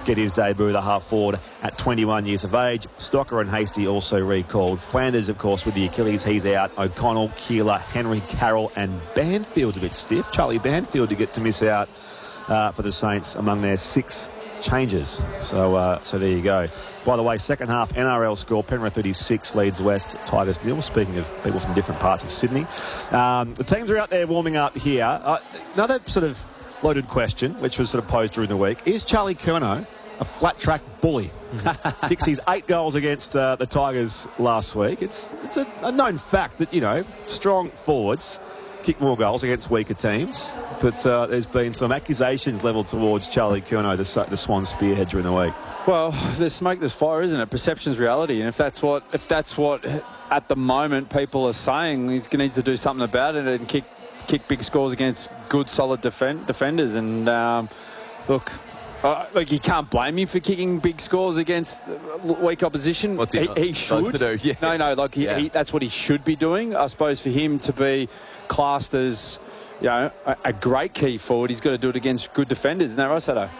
get his debut, the half forward, at 21 years of age. Stocker and Hasty also recalled. Flanders, of course, with the Achilles, he's out. O'Connell, Keeler, Henry, Carroll and Banfield's a bit stiff. Charlie Banfield to get to miss out for the Saints among their 6 changes. So there you go. By the way, second half NRL score, Penrith 36, Leeds West, Tigers nil. Speaking of people from different parts of Sydney. The teams are out there warming up here. Another sort of loaded question, which was sort of posed during the week. Is Charlie Curnow a flat track bully? Kicks his 8 goals against the Tigers last week. It's a known fact that, you know, strong forwards kick more goals against weaker teams, but there's been some accusations levelled towards Charlie Curnow, the Swan spearhead, during the week. Well, there's smoke, there's fire, isn't it? Perception's reality, and if that's what at the moment people are saying, he needs to do something about it and kick big scores against good, solid defenders. And look, you can't blame him for kicking big scores against weak opposition. What's he should to do? Yeah. No, that's what he should be doing. I suppose for him to be classed as, you know, a great key forward, he's got to do it against good defenders. Isn't that right, Sato?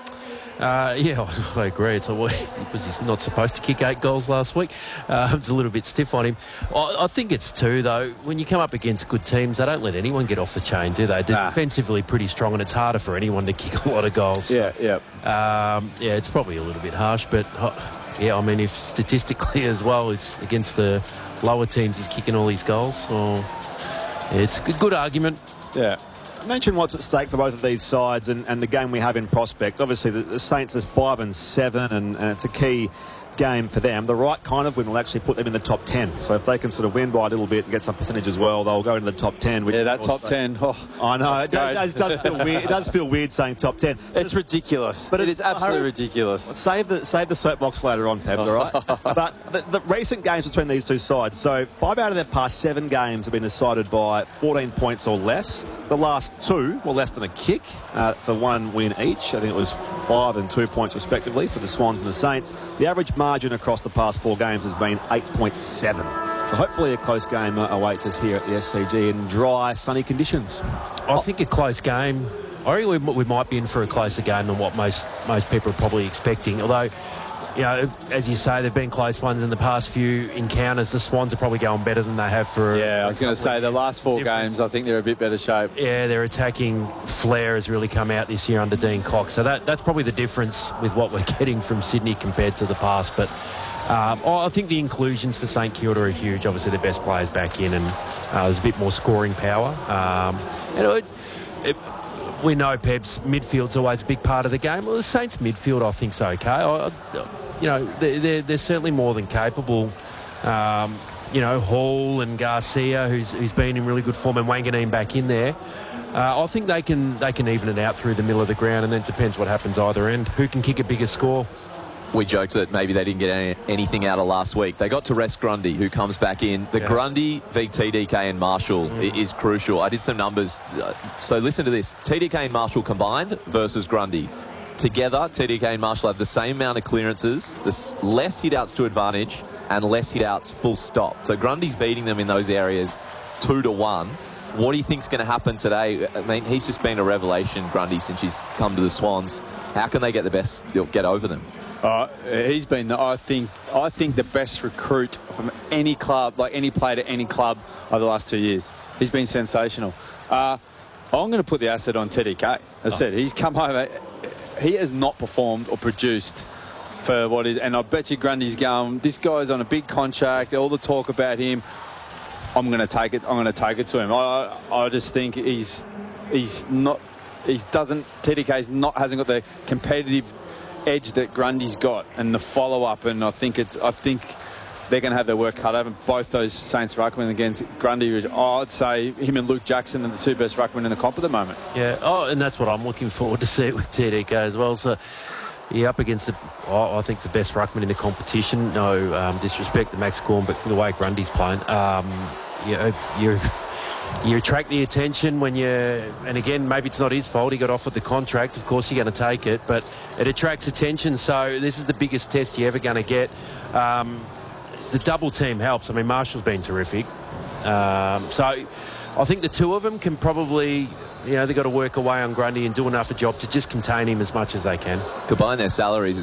Yeah, I agree. He's not supposed to kick 8 goals last week. It's a little bit stiff on him. I think it's 2, though. When you come up against good teams, they don't let anyone get off the chain, do they? They're defensively pretty strong, and it's harder for anyone to kick a lot of goals. Yeah. It's probably a little bit harsh, but yeah, I mean, if statistically as well, it's against the lower teams, he's kicking all these goals. It's a good argument. Yeah. Mention what's at stake for both of these sides and the game we have in prospect. Obviously, the Saints are 5-7, and it's a key game for them. The right kind of win will actually put them in the top 10. So if they can sort of win by a little bit and get some percentage as well, they'll go into the top 10. Which that top 10. Oh, I know. It does feel weird. It does feel weird saying top 10. It's ridiculous. But it is absolutely ridiculous. Save the soapbox later on, Pebs, all right? But the recent games between these two sides, so 5 out of their past 7 games have been decided by 14 points or less. The last 2 were less than a kick for 1 win each. I think it was 5 and 2 points respectively for the Swans and the Saints. The average margin across the past 4 games has been 8.7. So hopefully a close game awaits us here at the SCG in dry, sunny conditions. I think a close game. I reckon we might be in for a closer game than what most people are probably expecting. Although, you know, as you say, there've been close ones in the past few encounters. The Swans are probably going better than they have for... Yeah, I was going to say, the last 4 games, I think they're a bit better shape. Yeah, their attacking flair has really come out this year under Dean Cox. So that's probably the difference with what we're getting from Sydney compared to the past. But I think the inclusions for St Kilda are huge. Obviously, the best players back in, and there's a bit more scoring power. We know, Pebs, midfield's always a big part of the game. Well, the Saints' midfield, I think, is okay. You know, they're certainly more than capable. You know, Hall and Garcia, who's been in really good form, and Wanganeen back in there. I think they can even it out through the middle of the ground, and then it depends what happens either end. Who can kick a bigger score? We joked that maybe they didn't get anything out of last week. They got to rest Grundy, who comes back in. The Grundy v TDK and Marshall is crucial. I did some numbers. So listen to this. TDK and Marshall combined versus Grundy. Together, TDK and Marshall have the same amount of clearances, less hit-outs to advantage, and less hit-outs full stop. So Grundy's beating them in those areas 2-1. What do you think's going to happen today? I mean, he's just been a revelation, Grundy, since he's come to the Swans. How can they get over them? He's been, I think, the best recruit from any club, like any player to any club over the last 2 years. He's been sensational. I'm going to put the asset on TDK. As I said, he's come home. He has not performed or produced for what is, and I bet you Grundy's going, this guy's on a big contract, all the talk about him, I'm going to take it to him. I just think TDK's hasn't got the competitive edge that Grundy's got, and the follow-up, and I think they're going to have their work cut out. Both those Saints ruckmen against Grundy, I'd say him and Luke Jackson are the 2 best ruckmen in the comp at the moment. Yeah, and that's what I'm looking forward to see with TDK as well. So you're up against I think the best ruckman in the competition. No disrespect to Max Gawn, but the way Grundy's playing, you attract the attention when and again, maybe it's not his fault, he got offered the contract, of course you're going to take it, but it attracts attention, so this is the biggest test you're ever going to get. The double team helps. I mean, Marshall's been terrific. So I think the 2 of them can probably, they've got to work away on Grundy and do enough a job to just contain him as much as they can. Combine their salaries